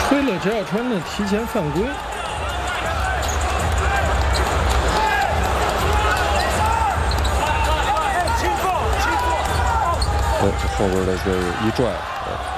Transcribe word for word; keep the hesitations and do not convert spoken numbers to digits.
吹了翟小川的提前犯规。 对，后边的是一拽。